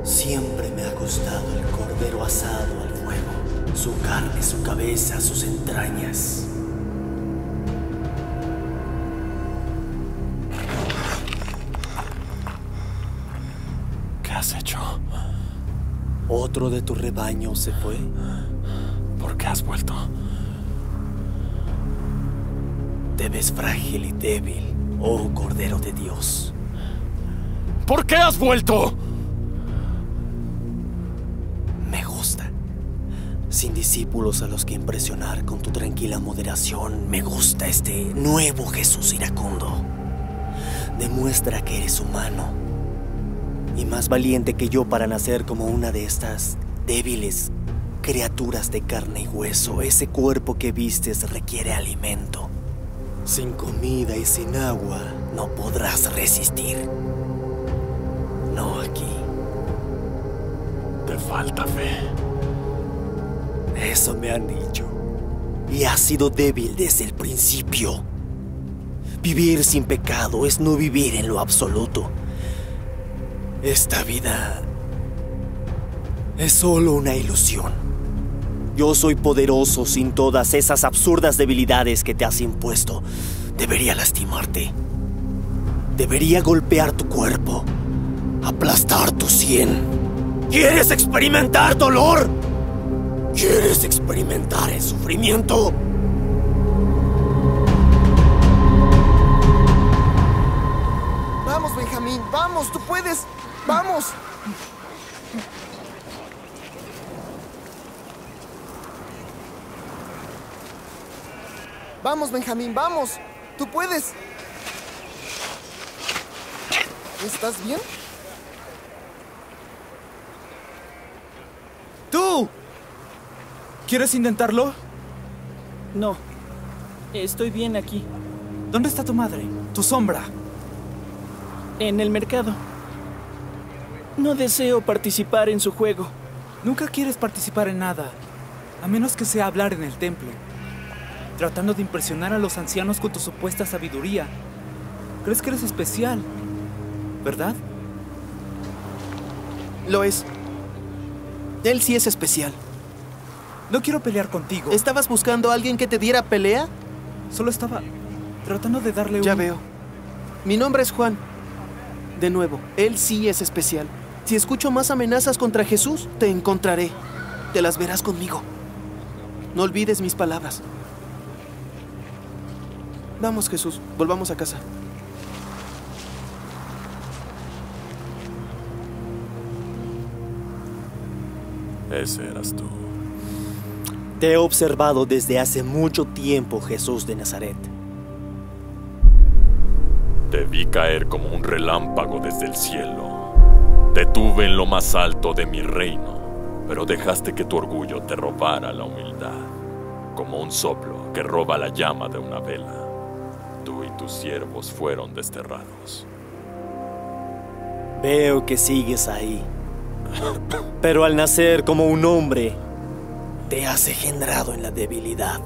Siempre me ha gustado el cordero asado al fuego, su carne, su cabeza, sus entrañas. ¿Qué has hecho? ¿Otro de tu rebaño se fue? ¿Por qué has vuelto? Te ves frágil y débil, oh Cordero de Dios. ¿Por qué has vuelto? Me gusta. Sin discípulos a los que impresionar con tu tranquila moderación, me gusta este nuevo Jesús iracundo. Demuestra que eres humano y más valiente que yo para nacer como una de estas débiles criaturas de carne y hueso. Ese cuerpo que vistes requiere alimento. Sin comida y sin agua no podrás resistir. No aquí. Te falta fe. Eso me han dicho. Y has sido débil desde el principio. Vivir sin pecado es no vivir en lo absoluto. Esta vida es solo una ilusión. Yo soy poderoso sin todas esas absurdas debilidades que te has impuesto. Debería lastimarte. Debería golpear tu cuerpo. Aplastar tu sien. ¿Quieres experimentar dolor? ¿Quieres experimentar el sufrimiento? Vamos, Benjamín, vamos, tú puedes. Vamos. Vamos, Benjamín, vamos. Tú puedes. ¿Estás bien? ¡Tú! ¿Quieres intentarlo? No, estoy bien aquí, ¿Dónde está tu madre? Tu sombra. en el mercado. No deseo participar en su juego. Nunca quieres participar en nada, a menos que sea hablar en el templo, tratando de impresionar a los ancianos con tu supuesta sabiduría. Crees que eres especial, ¿verdad? Lo es. Él sí es especial. No quiero pelear contigo. ¿Estabas buscando a alguien que te diera pelea? Solo estaba tratando de darle Ya veo. Mi nombre es Juan. De nuevo, él sí es especial. Si escucho más amenazas contra Jesús, te encontraré. Te las verás conmigo. No olvides mis palabras. Vamos, Jesús, volvamos a casa. Ese eras tú. Te he observado desde hace mucho tiempo, Jesús de Nazaret. Te vi caer como un relámpago desde el cielo. Te tuve en lo más alto de mi reino, pero dejaste que tu orgullo te robara la humildad, como un soplo que roba la llama de una vela. Tú y tus siervos fueron desterrados. Veo que sigues ahí. Pero al nacer como un hombre, te has engendrado en la debilidad.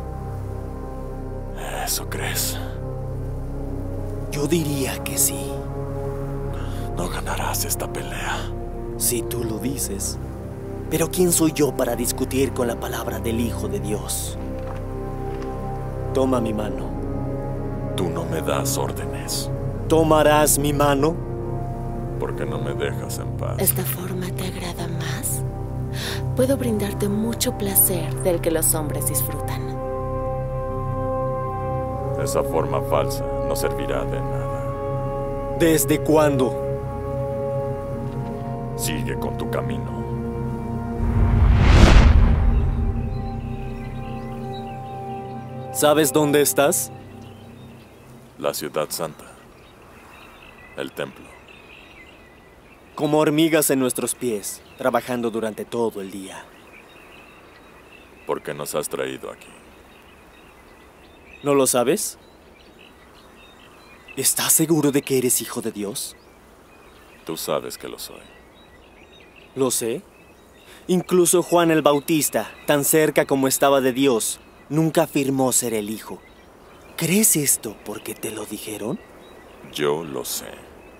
¿Eso crees? Yo diría que sí. No ganarás esta pelea. Si tú lo dices. Pero ¿quién soy yo para discutir con la palabra del Hijo de Dios? Toma mi mano. Tú no me das órdenes. ¿Tomarás mi mano? Porque no me dejas en paz. ¿Esta forma te agrada más? Puedo brindarte mucho placer del que los hombres disfrutan. Esa forma falsa no servirá de nada. ¿Desde cuándo? Sigue con tu camino. ¿Sabes dónde estás? La ciudad santa. El templo. Como hormigas en nuestros pies, trabajando durante todo el día. ¿Por qué nos has traído aquí? ¿No lo sabes? ¿Estás seguro de que eres hijo de Dios? Tú sabes que lo soy. Lo sé. Incluso Juan el Bautista, tan cerca como estaba de Dios, nunca afirmó ser el hijo. ¿Crees esto porque te lo dijeron? Yo lo sé.